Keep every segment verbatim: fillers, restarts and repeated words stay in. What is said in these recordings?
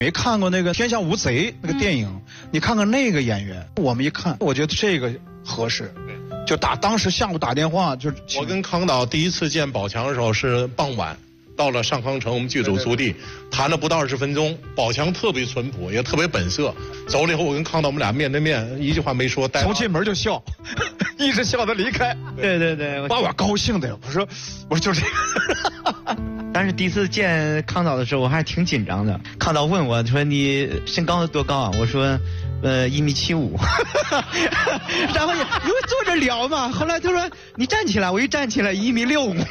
没看过那个《天下无贼》那个电影，嗯、你看看那个演员，我们一看，我觉得这个合适。就打当时下午打电话，就我跟康导第一次见宝强的时候是傍晚，到了上康城我们剧组驻地，谈了不到二十分钟。宝强特别淳朴，也特别本色。走了以后，我跟康导我们俩面对面，一句话没说， 从进门就笑，一直笑到离开。 对对对， 把我高兴的，我说我说就这个。 但是第一次见康导的时候，我还挺紧张的。康导问我说：“你身高多高啊？”我说：“呃，一米七五。”然后因为坐着聊嘛，后来他说：“你站起来。”我一站起来，一米六五。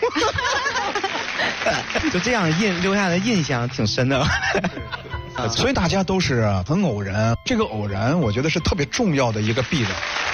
就这样印留下的印象挺深的。 所以大家都是很偶然，这个偶然我觉得是特别重要的一个必然。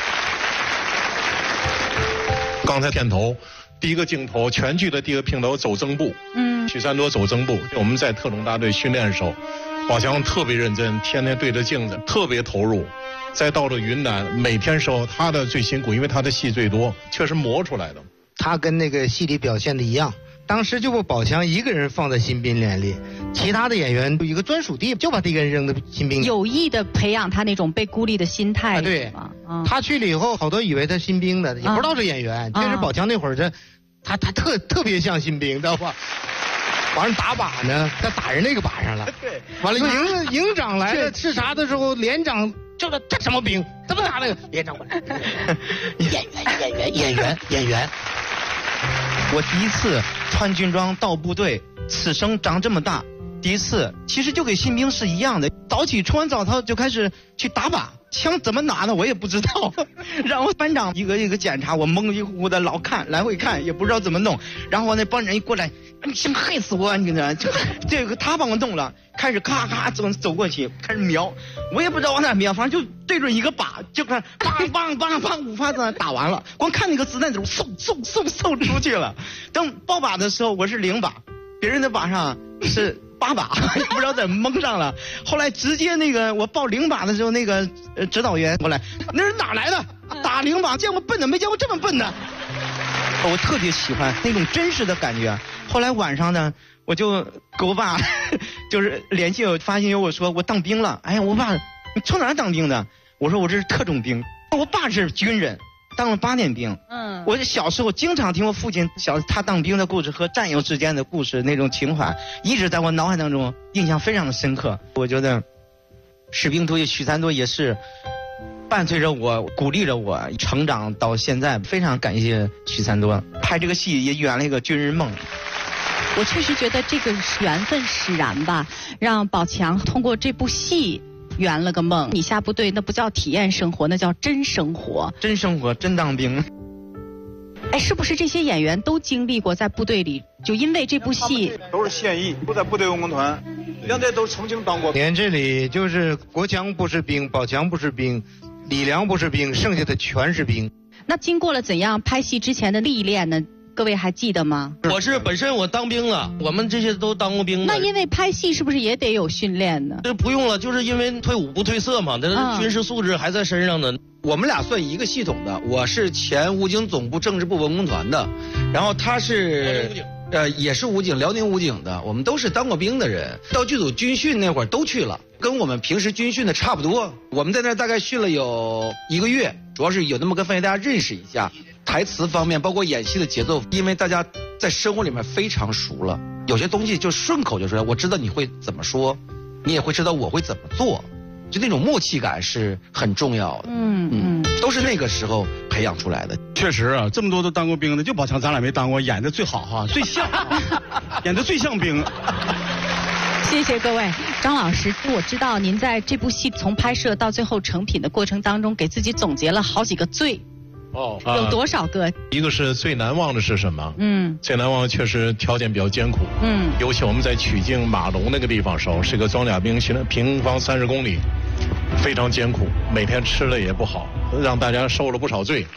刚才片头。第一个镜头，全剧的第一个镜头走正步，嗯，许三多走正步。我们在特种大队训练的时候，宝强特别认真，天天对着镜子，特别投入。再到了云南，每天时候他的最辛苦，因为他的戏最多，确实磨出来的。 他跟那个戏里表现的一样，当时就把宝强一个人放在新兵连里，其他的演员有一个专属地，就把这个人扔到新兵。 有意的培养他那种被孤立的心态。 啊，对，嗯、他去了以后，好多以为他新兵的，也不知道这演员。其、嗯、实宝强那会儿这，他他特特别像新兵，知道吧？完了打靶呢，他打人那个靶上了。对。完了营营长来了视察的时候，连长就说这什么兵？怎么打那个？连长过来。演员演员演员演员。 我第一次穿军装到部队，此生长这么大，第一次，其实就跟新兵是一样的。早起吃完早操就开始去打靶，枪怎么拿的我也不知道，然后班长一个一个检查，我蒙里糊糊的老看来回看，也不知道怎么弄。然后那班长一过来，你想害死我，你这这个他帮我弄了，开始咔咔走走过去，开始瞄，我也不知道往哪瞄，反正就对准一个靶，就看梆梆梆梆五发子打完了，光看那个子弹就嗖嗖嗖嗖出去了。等爆靶的时候，我是零靶，别人的靶上是八把，也不知道怎么蒙上了。后来直接那个我报零把的时候，那个呃指导员过来，那是哪来的？打零把见过笨的，没见过这么笨的。我特别喜欢那种真实的感觉。后来晚上呢，我就给我爸就是联系我，发信息我说我当兵了。哎呀，我爸，你从哪儿当兵的？我说我这是特种兵。我爸是军人，当了八年兵。嗯，我小时候经常听我父亲小他当兵的故事和战友之间的故事，那种情怀一直在我脑海当中印象非常的深刻。我觉得士兵图许三多也是伴随着我，鼓励着我成长到现在，非常感谢许三多。拍这个戏也圆了一个军人梦。 我确实觉得这个缘分使然吧，让宝强通过这部戏圆了个梦。你下部队那不叫体验生活，那叫真生活。 真生活，真当兵。 哎，是不是这些演员都经历过在部队里？就因为这部戏都是现役，都在部队文工团，现在都曾经当过。 连这里就是国强不是兵，宝强不是兵，李良不是兵，剩下的全是兵。 那经过了怎样拍戏之前的历练呢？各位还记得吗？ 我是本身我当兵了，我们这些都当过兵的。 那因为拍戏是不是也得有训练呢？ 这不用了，就是因为退伍不褪色嘛，这军事素质还在身上呢。嗯、 我们俩算一个系统的，我是前武警总部政治部文工团的，然后他是呃也是武警辽宁武警的，我们都是当过兵的人。到剧组军训那会儿都去了，跟我们平时军训的差不多。我们在那大概训了有一个月，主要是有那么个氛围，大家认识一下。台词方面，包括演戏的节奏，因为大家在生活里面非常熟了，有些东西就顺口就出来。我知道你会怎么说，你也会知道我会怎么做，就那种默契感是很重要的。嗯嗯，都是那个时候培养出来的。 确实啊，这么多都当过兵的，就宝强咱俩没当过，演的最好哈，最像，演的最像兵。 谢谢各位，张老师，我知道您在这部戏从拍摄到最后成品的过程当中，给自己总结了好几个最。哦，有多少个？ 一个是最难忘的是什么？嗯，最难忘的确实条件比较艰苦。嗯，尤其我们在曲靖马龙那个地方时候，是个装甲兵，平方三十公里，非常艰苦，每天吃的也不好，让大家受了不少罪。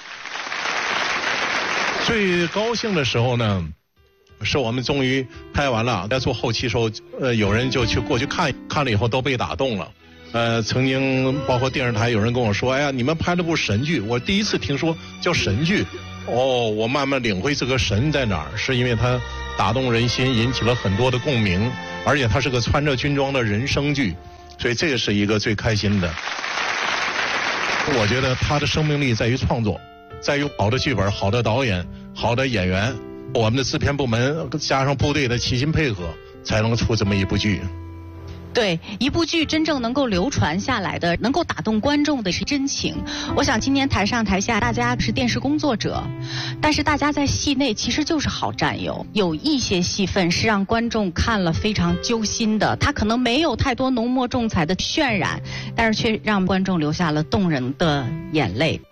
最高兴的时候呢，是我们终于拍完了，在做后期时候，呃，有人就去过去看，看了以后都被打动了。呃，曾经包括电视台有人跟我说，哎呀，你们拍了部神剧，我第一次听说叫神剧。哦，我慢慢领会这个神在哪儿，是因为它打动人心，引起了很多的共鸣，而且它是个穿着军装的人生剧，所以这个是一个最开心的。我觉得它的生命力在于创作，在于好的剧本、好的导演、好的演员，我们的制片部门加上部队的齐心配合，才能出这么一部剧。 对，一部剧真正能够流传下来的，能够打动观众的是真情。我想今年台上台下大家是电视工作者，但是大家在戏内其实就是好战友。有一些戏份是让观众看了非常揪心的，它可能没有太多浓墨重彩的渲染，但是却让观众流下了动人的眼泪。